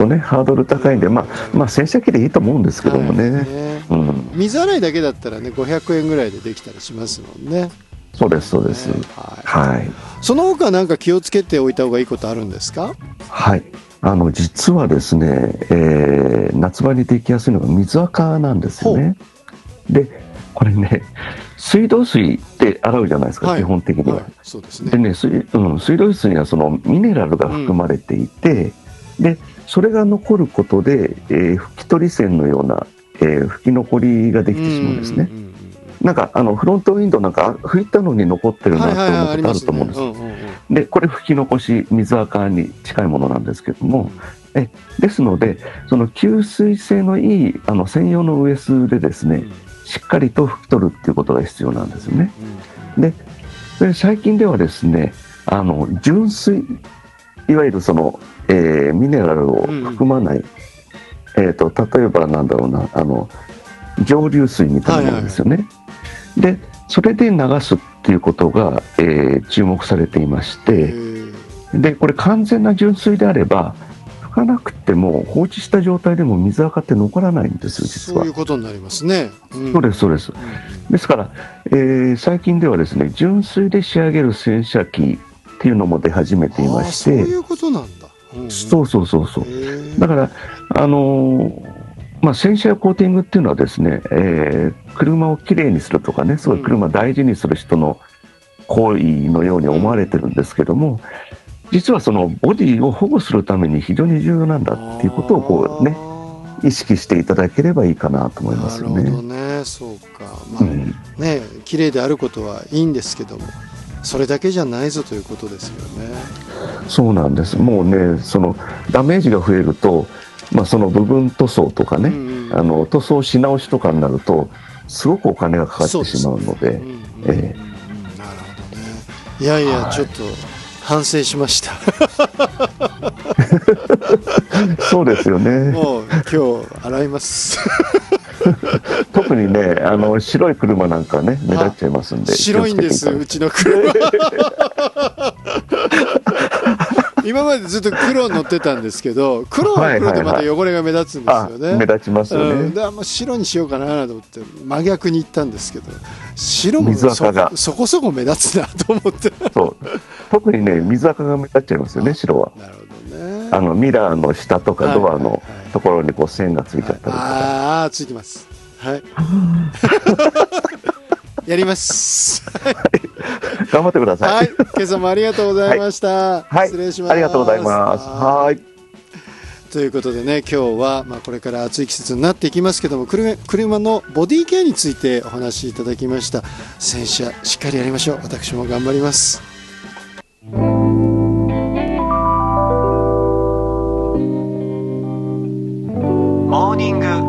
ね、ハードル高いんで、洗車機でいいと思うんですけどもね。 水洗いだけだったらね、500円ぐらいでできたりしますもんね。 そうです、そうです。はい。 その他なんか気をつけておいた方がいいことあるんですか？ はい。実はですね、夏場にできやすいのが水垢なんですよね。で、これね、水道水で洗うじゃないですか、基本的には。 そうですね。 でね、水道水にはそのミネラルが含まれていて、で、それが残ることで、拭き取り線のような、拭き残りができてしまうんですね。なんかフロントウィンドウなんか拭いたのに残ってるなと思うことあると思うんです。で、これ拭き残し、水垢に近いものなんですけども、ですので、その吸水性のいい専用のウエスでですね、しっかりと拭き取るっていうことが必要なんですよね。で最近ではですね、純水、いわゆるその、ミネラルを含まない、例えばなんだろうな、蒸留水みたいなものですよね。でそれで流すっていうことが、注目されていまして、でこれ完全な純水であれば拭かなくても放置した状態でも水垢って残らないんですよ、実は。 そういうことになりますね。 そうです、そうです。ですから、最近ではですね、純水で仕上げる洗車機っていうのも出始めていまして。 そういうことなんだ。 そうそうそうそう。だから洗車やコーティングっていうのはですね、車をきれいにするとかね、すごい車を大事にする人の行為のように思われてるんですけども、実はそのボディを保護するために非常に重要なんだっていうことをこうね、意識していただければいいかなと思いますよね。 なるほどね、そうか。ね、綺麗であることはいいんですけども、それだけじゃないぞということですよね。 そうなんです。もうね、そのダメージが増えると、その部分塗装とかね、塗装し直しとかになるとすごくお金がかかってしまうので。なるほどね。 いやいや、ちょっと反省しましたそうですよね。 もう今日洗います特にね、白い車なんかね目立っちゃいますんで。 白いんです、うちの車今までずっと黒乗ってたんですけど、黒は黒でまた汚れが目立つんですよね。 目立ちますよね。 で白にしようかなと思って真逆に行ったんですけど、白もそこそこ目立つなと思ってそう、特にね、水垢が目立っちゃいますよね、白は。 なるほどね。 ミラーの下とかドアのところにこう線がついちゃったりとか。 ああ、ついてます。はいやります頑張ってください。 はい、今朝もありがとうございました。失礼します。 ありがとうございます。はい。 ということでね、今日はこれから暑い季節になっていきますけども、車のボディケアについてお話しいただきました。洗車しっかりやりましょう。私も頑張ります。 モーニング